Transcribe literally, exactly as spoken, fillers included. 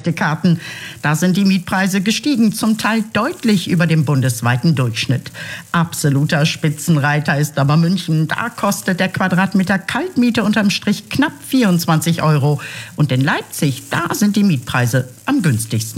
Fahrgästekarten. Da sind die Mietpreise gestiegen, zum Teil deutlich über dem bundesweiten Durchschnitt. Absoluter Spitzenreiter ist aber München. Da kostet der Quadratmeter Kaltmiete unterm Strich knapp vierundzwanzig Euro. Und in Leipzig, da sind die Mietpreise am günstigsten.